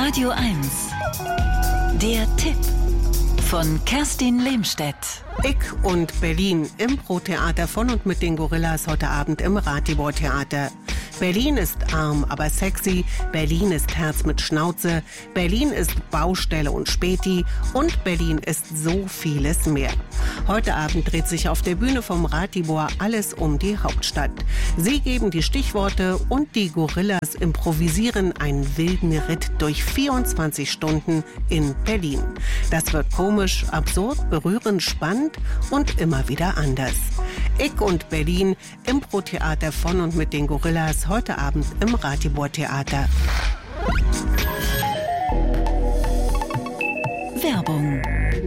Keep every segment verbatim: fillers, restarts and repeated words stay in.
Radio eins. Der Tipp von Kerstin Lehmstedt. Ick und Berlin, Impro-Theater von und mit den Gorillas heute Abend im Ratibor-Theater. Berlin ist arm, aber sexy. Berlin ist Herz mit Schnauze. Berlin ist Baustelle und Späti. Und Berlin ist so vieles mehr. Heute Abend dreht sich auf der Bühne vom Ratibor alles um die Hauptstadt. Sie geben die Stichworte und die Gorillas improvisieren einen wilden Ritt durch vierundzwanzig Stunden in Berlin. Das wird komisch, absurd, berührend, spannend und immer wieder anders. Ick und Berlin, Impro-Theater von und mit den Gorillas, heute Abend im Ratibor-Theater. Werbung.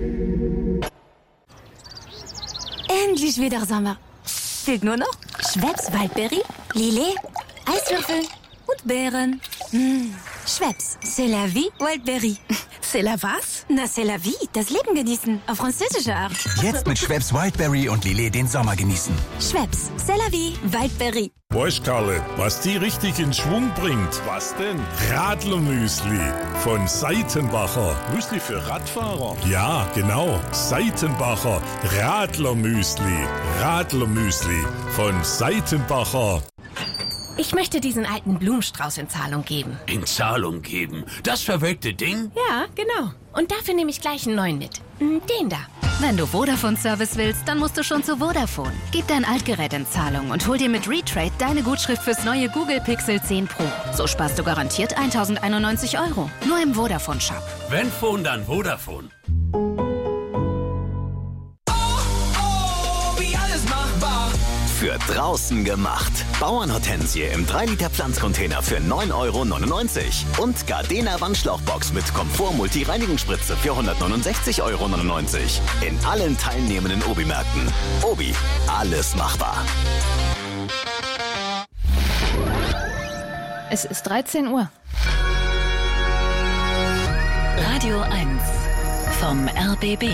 Endlich wieder Sommer. Fehlt nur noch Schweppes Waldbeere, Lillet, Eiswürfel und Beeren. Mmh. Schweppes, c'est la vie, Waldbeere. C'est la was? Na, c'est la vie, das Leben genießen, auf französische Art. Jetzt mit Schweppes Wildberry und Lillet den Sommer genießen. Schweppes, c'est la vie, Waldbeere. Weißt Karle, was die richtig in Schwung bringt? Was denn? Radlermüsli von Seitenbacher. Müsli für Radfahrer? Ja, genau. Seitenbacher Radlermüsli. Radlermüsli von Seitenbacher. Ich möchte diesen alten Blumenstrauß in Zahlung geben. In Zahlung geben? Das verwelkte Ding? Ja, genau. Und dafür nehme ich gleich einen neuen mit. Den da. Wenn du Vodafone-Service willst, dann musst du schon zu Vodafone. Gib dein Altgerät in Zahlung und hol dir mit Retrade deine Gutschrift fürs neue Google Pixel zehn Pro. So sparst du garantiert tausendeinundneunzig Euro. Nur im Vodafone-Shop. Wenn Phone, dann Vodafone. Für draußen gemacht. Bauernhortensie im drei Liter Pflanzcontainer für neun Euro neunundneunzig. Und Gardena Wandschlauchbox mit Komfort-Multi-Reinigungsspritze für hundertneunundsechzig Euro neunundneunzig. In allen teilnehmenden Obi-Märkten. Obi, alles machbar. Es ist dreizehn Uhr. Radio eins vom R B B.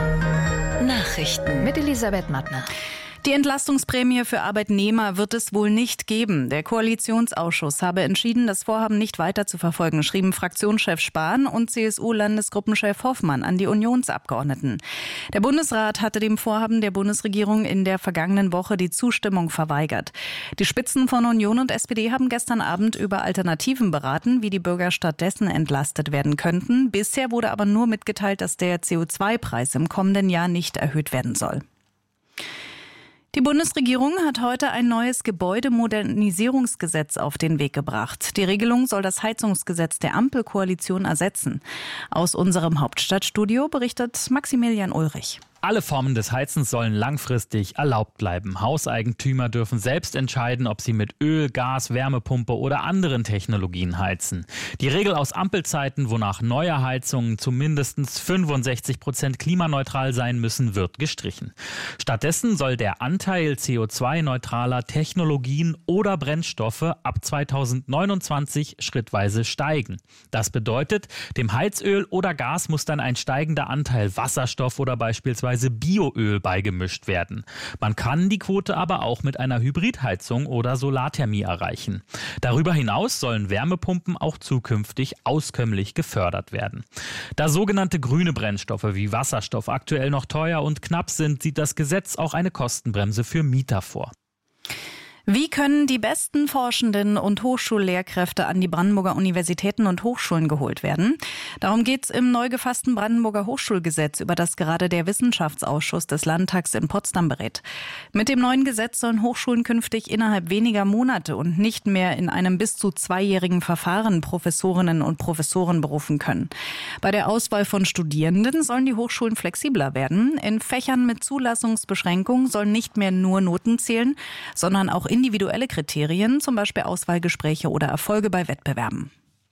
Nachrichten Mit Elisabeth Mattner. Die Entlastungsprämie für Arbeitnehmer wird es wohl nicht geben. Der Koalitionsausschuss habe entschieden, das Vorhaben nicht weiter zu verfolgen, schrieben Fraktionschef Spahn und C S U-Landesgruppenchef Hoffmann an die Unionsabgeordneten. Der Bundesrat hatte dem Vorhaben der Bundesregierung in der vergangenen Woche die Zustimmung verweigert. Die Spitzen von Union und S P D haben gestern Abend über Alternativen beraten, wie die Bürger stattdessen entlastet werden könnten. Bisher wurde aber nur mitgeteilt, dass der C O zwei Preis im kommenden Jahr nicht erhöht werden soll. Die Bundesregierung hat heute ein neues Gebäudemodernisierungsgesetz auf den Weg gebracht. Die Regelung soll das Heizungsgesetz der Ampelkoalition ersetzen. Aus unserem Hauptstadtstudio berichtet Maximilian Ulrich. Alle Formen des Heizens sollen langfristig erlaubt bleiben. Hauseigentümer dürfen selbst entscheiden, ob sie mit Öl, Gas, Wärmepumpe oder anderen Technologien heizen. Die Regel aus Ampelzeiten, wonach neue Heizungen zu mindestens fünfundsechzig Prozent klimaneutral sein müssen, wird gestrichen. Stattdessen soll der Anteil C O zwei neutraler Technologien oder Brennstoffe ab zweitausendneunundzwanzig schrittweise steigen. Das bedeutet, dem Heizöl oder Gas muss dann ein steigender Anteil Wasserstoff oder beispielsweise Bioöl beigemischt werden. Man kann die Quote aber auch mit einer Hybridheizung oder Solarthermie erreichen. Darüber hinaus sollen Wärmepumpen auch zukünftig auskömmlich gefördert werden. Da sogenannte grüne Brennstoffe wie Wasserstoff aktuell noch teuer und knapp sind, sieht das Gesetz auch eine Kostenbremse für Mieter vor. Wie können die besten Forschenden und Hochschullehrkräfte an die Brandenburger Universitäten und Hochschulen geholt werden? Darum geht's im neu gefassten Brandenburger Hochschulgesetz, über das gerade der Wissenschaftsausschuss des Landtags in Potsdam berät. Mit dem neuen Gesetz sollen Hochschulen künftig innerhalb weniger Monate und nicht mehr in einem bis zu zweijährigen Verfahren Professorinnen und Professoren berufen können. Bei der Auswahl von Studierenden sollen die Hochschulen flexibler werden. In Fächern mit Zulassungsbeschränkung sollen nicht mehr nur Noten zählen, sondern auch individuelle Kriterien, zum Beispiel Auswahlgespräche oder Erfolge bei Wettbewerben.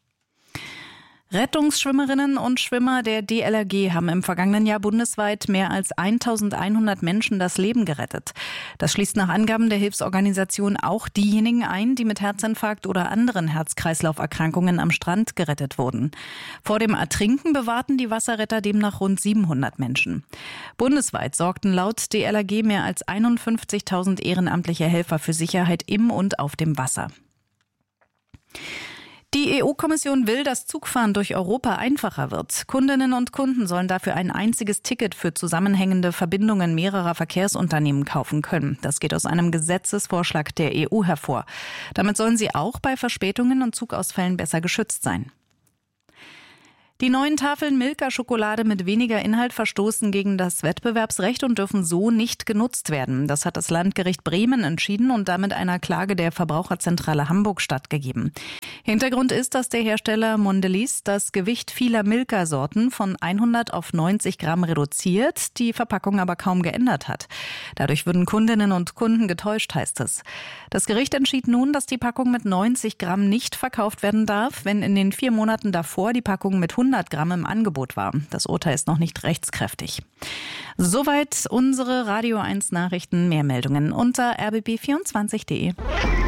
Rettungsschwimmerinnen und Schwimmer der D L R G haben im vergangenen Jahr bundesweit mehr als eintausendeinhundert Menschen das Leben gerettet. Das schließt nach Angaben der Hilfsorganisation auch diejenigen ein, die mit Herzinfarkt oder anderen Herz-Kreislauf-Erkrankungen am Strand gerettet wurden. Vor dem Ertrinken bewahrten die Wasserretter demnach rund siebenhundert Menschen. Bundesweit sorgten laut D L R G mehr als einundfünfzigtausend ehrenamtliche Helfer für Sicherheit im und auf dem Wasser. Die E U-Kommission will, dass Zugfahren durch Europa einfacher wird. Kundinnen und Kunden sollen dafür ein einziges Ticket für zusammenhängende Verbindungen mehrerer Verkehrsunternehmen kaufen können. Das geht aus einem Gesetzesvorschlag der E U hervor. Damit sollen sie auch bei Verspätungen und Zugausfällen besser geschützt sein. Die neuen Tafeln Milka-Schokolade mit weniger Inhalt verstoßen gegen das Wettbewerbsrecht und dürfen so nicht genutzt werden. Das hat das Landgericht Bremen entschieden und damit einer Klage der Verbraucherzentrale Hamburg stattgegeben. Hintergrund ist, dass der Hersteller Mondelez das Gewicht vieler Milka-Sorten von hundert auf neunzig Gramm reduziert, die Verpackung aber kaum geändert hat. Dadurch würden Kundinnen und Kunden getäuscht, heißt es. Das Gericht entschied nun, dass die Packung mit neunzig Gramm nicht verkauft werden darf, wenn in den vier Monaten davor die Packung mit hundert Gramm im Angebot war. Das Urteil ist noch nicht rechtskräftig. Soweit unsere Radio eins Nachrichten. Mehr Meldungen unter r b b vierundzwanzig punkt d e.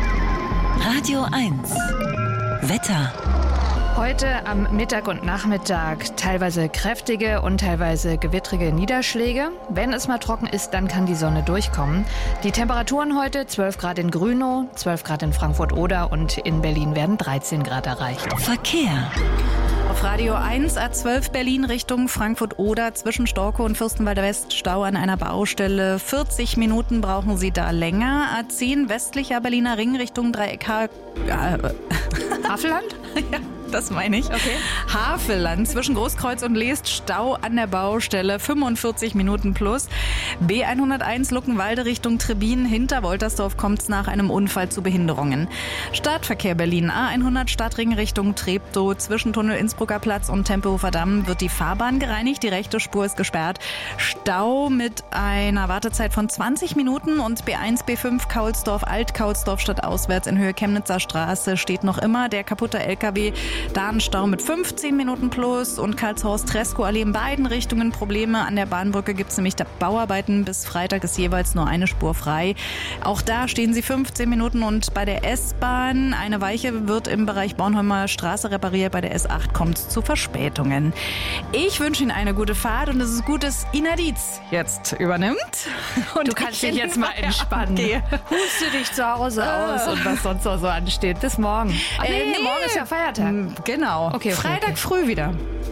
Radio eins Wetter. Heute am Mittag und Nachmittag teilweise kräftige und teilweise gewittrige Niederschläge. Wenn es mal trocken ist, dann kann die Sonne durchkommen. Die Temperaturen heute zwölf Grad in Grünow, zwölf Grad in Frankfurt-Oder und in Berlin werden dreizehn Grad erreicht. Verkehr. Auf Radio eins A zwölf Berlin Richtung Frankfurt-Oder zwischen Storkow und Fürstenwalder West Stau an einer Baustelle. vierzig Minuten brauchen Sie da länger. A zehn westlicher Berliner Ring Richtung Dreieck H. Äh, Havelland? Ja. Das meine ich. Okay. Havelland zwischen Großkreuz und Leest, Stau an der Baustelle, fünfundvierzig Minuten plus. B hunderteins Luckenwalde Richtung Trebin, hinter Woltersdorf kommt es nach einem Unfall zu Behinderungen. Stadtverkehr Berlin, A hundert Stadtring Richtung Treptow, zwischen Tunnel Innsbrucker Platz und Tempelhofer Damm wird die Fahrbahn gereinigt, die rechte Spur ist gesperrt. Stau mit einer Wartezeit von zwanzig Minuten und B eins, B fünf Kaulsdorf, Alt-Kaulsdorf stadtauswärts in Höhe Chemnitzer Straße steht noch immer der kaputte L K W. Da ein Stau mit fünfzehn Minuten plus und Karlshorst-Treskow-Allee in beiden Richtungen Probleme. An der Bahnbrücke gibt es nämlich Bauarbeiten. Bis Freitag ist jeweils nur eine Spur frei. Auch da stehen sie fünfzehn Minuten und bei der S-Bahn eine Weiche wird im Bereich Bornholmer Straße repariert. Bei der S acht kommt es zu Verspätungen. Ich wünsche Ihnen eine gute Fahrt und es ist gut, dass Ina Dietz jetzt übernimmt. Und du kannst dich jetzt mal entspannen. Gehe. Huste dich zu Hause aus und was sonst noch so ansteht. Bis morgen. Ach, nee, äh, nee, morgen ist ja Feiertag. Genau. Okay, okay, Freitag okay. früh wieder.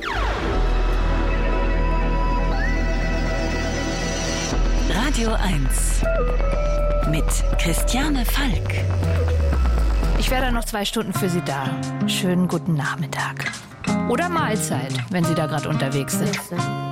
Radio eins mit Christiane Falk. Ich wäre noch zwei Stunden für Sie da. Schönen guten Nachmittag. Oder Mahlzeit, wenn Sie da gerade unterwegs sind.